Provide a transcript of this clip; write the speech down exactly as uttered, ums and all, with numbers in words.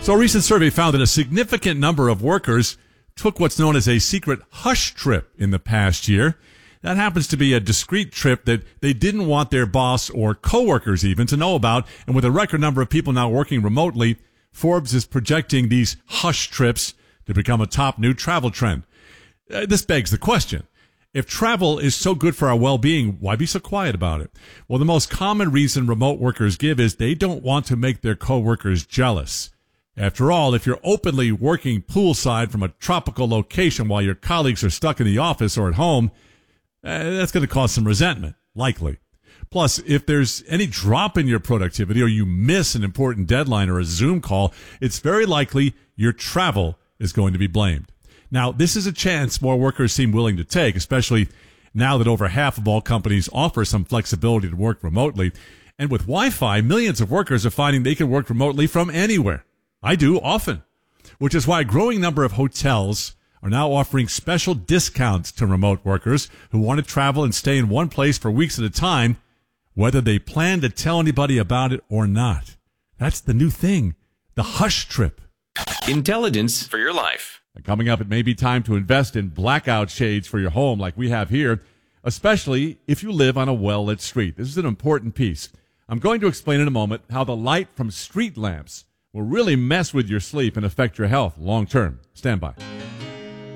So a recent survey found that a significant number of workers took what's known as a secret hush trip in the past year. That happens to be a discreet trip that they didn't want their boss or coworkers even to know about. And with a record number of people now working remotely, Forbes is projecting these hush trips to become a top new travel trend. Uh, this begs the question. If travel is so good for our well-being, why be so quiet about it? Well, the most common reason remote workers give is they don't want to make their coworkers jealous. After all, if you're openly working poolside from a tropical location while your colleagues are stuck in the office or at home, uh, that's going to cause some resentment, likely. Plus, if there's any drop in your productivity or you miss an important deadline or a Zoom call, it's very likely your travel is going to be blamed. Now, this is a chance more workers seem willing to take, especially now that over half of all companies offer some flexibility to work remotely. And with Wi-Fi, millions of workers are finding they can work remotely from anywhere. I do often, which is why a growing number of hotels are now offering special discounts to remote workers who want to travel and stay in one place for weeks at a time, whether they plan to tell anybody about it or not. That's the new thing, the hush trip. Intelligence for your life. And coming up, it may be time to invest in blackout shades for your home like we have here, especially if you live on a well-lit street. This is an important piece. I'm going to explain in a moment how the light from street lamps will really mess with your sleep and affect your health long term. Stand by.